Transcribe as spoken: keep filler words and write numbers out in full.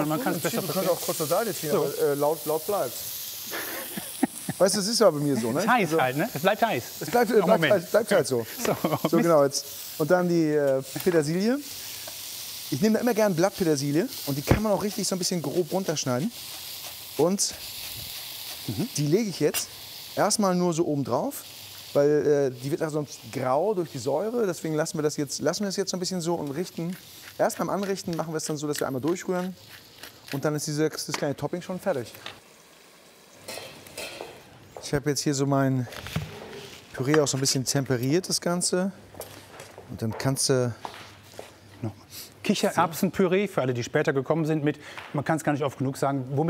Man kann es besser Du kannst auch kurz zur Seite ziehen, so. aber äh, laut, laut bleibt's. Weißt du, das ist ja bei mir so, ne? Es ist heiß also, halt, ne? Es bleibt heiß. Es bleibt, bleibt, halt, bleibt halt so. So, so genau jetzt. Und dann die äh, Petersilie. Ich nehme da immer gerne Blattpetersilie und die kann man auch richtig so ein bisschen grob runterschneiden. Und mhm. die lege ich jetzt erstmal nur so oben drauf, weil äh, die wird sonst grau durch die Säure. Deswegen lassen wir das jetzt, lassen wir das jetzt so ein bisschen so und richten. Erst beim Anrichten machen wir es dann so, dass wir einmal durchrühren und dann ist dieses, das kleine Topping schon fertig. Ich habe jetzt hier so mein Püree auch so ein bisschen temperiert, das Ganze. Und dann kannst du Kichererbsenpüree, für alle, die später gekommen sind, mit, man kann es gar nicht oft genug sagen, womit